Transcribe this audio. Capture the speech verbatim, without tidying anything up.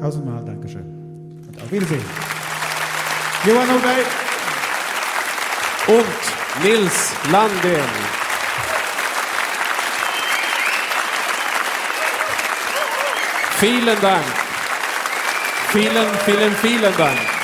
tausendmal Dankeschön. Und auf Wiedersehen. Johan Nordberg. Und Nils Landén. Vielen Dank. Vielen, vielen, vielen Dank.